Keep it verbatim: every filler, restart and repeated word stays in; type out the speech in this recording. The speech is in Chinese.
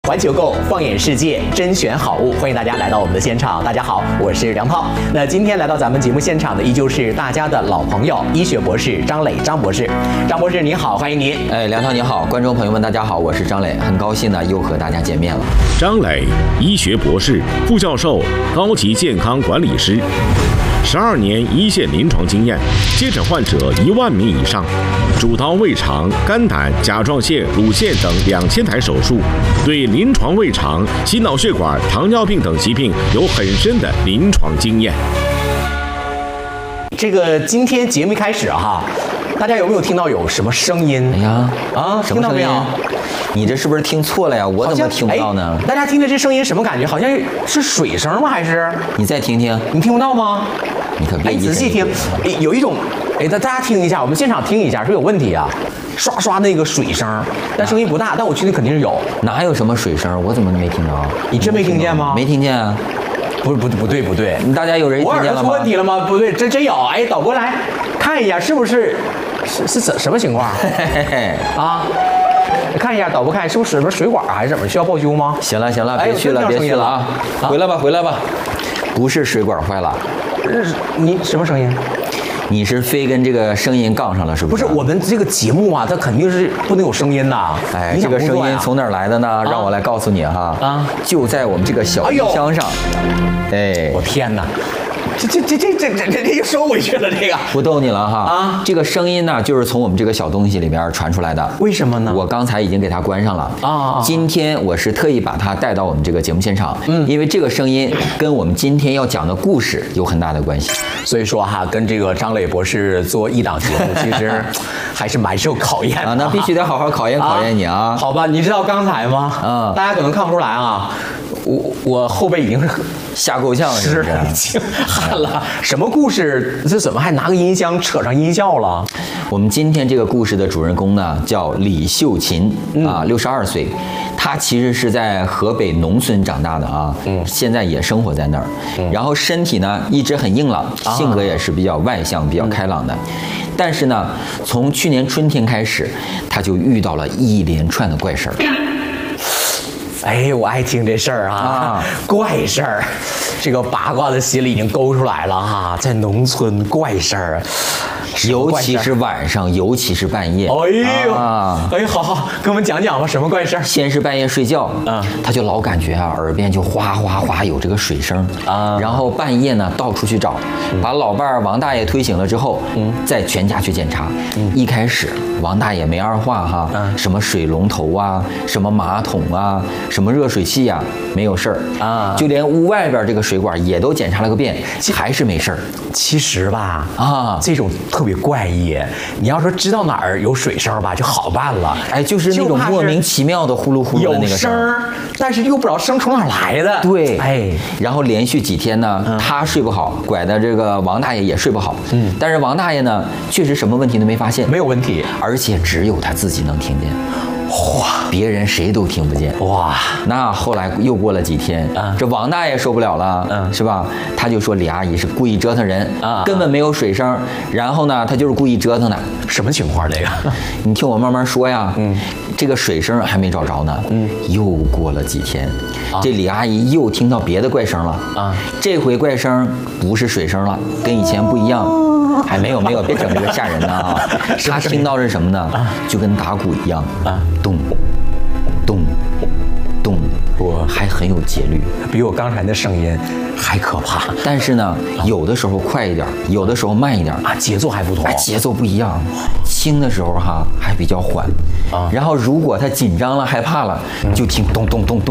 环球购放眼世界，甄选好物，欢迎大家来到我们的现场。大家好，我是梁涛。那今天来到咱们节目现场的，依旧是大家的老朋友，医学博士张磊张博士。张博士你好，欢迎您。 哎，梁涛你好，观众朋友们大家好，我是张磊，很高兴呢又和大家见面了。 张磊，医学博士、副教授、高级健康管理师，十二年一线临床经验，接诊患者一万名以上，主刀胃肠、肝胆、甲状腺、乳腺等两千台手术，对临床胃肠、心脑血管、糖尿病等疾病有很深的临床经验。 这个今天节目一开始哈，大家有没有听到有什么声音？ 哎呀， 啊， 什么声音？你这是不是听错了呀？我怎么听不到呢？ 哎、大家听着这声音什么感觉？好像是水声吗？还是？ 你再听听， 你听不到吗？ 你可别哎，仔细听，有一种，哎，大大家听一下，我们现场听一下，是不是有问题啊？刷刷那个水声，但声音不大，但我确定肯定是有。 哪有什么水声？我怎么没听着？ 你真没听见吗？ 没听见啊。 不是不不对不对， 大家有人听见了吗？ 我耳朵出问题了吗？不对，真真有。哎，导播来看一下，是不是是是什什么情况？ 嘿嘿啊，看一下，导播看是不是什么水管还是怎么？需要报修吗？ 行了行了，别去了、哎、别去了啊！回来吧回来吧，不是水管坏了， 你什么声音？ 你是非跟这个声音杠上了是不是？ 不是，我们这个节目啊，它肯定是不能有声音的。 哎，这个声音从哪儿来的呢？啊、让我来告诉你哈。啊，就在我们这个小音箱上。哎， 我天哪！这这这这这这这又收回去了，这个不逗你了哈啊！这个声音呢，就是从我们这个小东西里边传出来的。 为什么呢？ 我刚才已经给它关上了啊！今天我是特意把它带到我们这个节目现场，嗯，因为这个声音跟我们今天要讲的故事有很大的关系。 所以说哈，跟这个张磊博士做一档节目，其实还是蛮受考验的啊！那必须得好好考验考验你啊！ 啊好吧，你知道刚才吗？嗯，大家可能看不出来啊，我我后背已经是吓够呛了， 是已经汗了。什么故事？这怎么还拿个音箱扯上音效了？ 我们今天这个故事的主人公呢，叫李秀琴啊，六十二岁，他其实是在河北农村长大的啊，嗯，现在也生活在那儿，嗯，然后身体呢一直很硬朗，啊、性格也是比较外向、比较开朗的，嗯、但是呢，从去年春天开始，他就遇到了一连串的怪事儿。 哎，我爱听这事儿啊，啊怪事儿，这个八卦的心里已经勾出来了哈，在农村怪事儿， 尤其是晚上，尤其是半夜。 哎呦，啊、哎，好好跟我们讲讲吧，什么怪事儿？ 先是半夜睡觉，嗯，他就老感觉啊，耳边就哗哗哗有这个水声啊，然后半夜呢到处去找，嗯、把老伴儿王大爷推醒了之后，嗯，再全家去检查。嗯，一开始王大爷没二话哈，嗯、什么水龙头啊，什么马桶啊。什么热水器呀、啊，没有事儿啊，就连屋外边这个水管也都检查了个遍，还是没事儿。 其实吧，啊，这种特别怪异，你要说知道哪儿有水声吧，就好办了。 哎，就是那种莫名其妙的呼噜呼噜的那个声儿， 但是又不知道声从哪儿来的。 对，哎，然后连续几天呢，嗯、他睡不好，拐的这个王大爷也睡不好。嗯，但是王大爷呢，确实什么问题都没发现， 没有问题， 而且只有他自己能听见。哇，别人谁都听不见哇！那后来又过了几天，嗯、这王大爷受不了了，嗯，是吧？他就说李阿姨是故意折腾人啊，根本没有水声。然后呢，他就是故意折腾的。 什么情况？这个， 你听我慢慢说呀。嗯，这个水声还没找着呢。嗯，又过了几天，啊、这李阿姨又听到别的怪声了啊。这回怪声不是水声了，跟以前不一样。还没有没有，别整这个吓人的啊！他听到是什么呢？就跟打鼓一样啊，咚咚咚，我还很有节律， 比我刚才的声音还可怕。 但是呢，有的时候快一点，有的时候慢一点啊，节奏还不同， 哎，节奏不一样。轻的时候哈还比较缓啊，然后如果他紧张了、害怕了，就听咚咚咚咚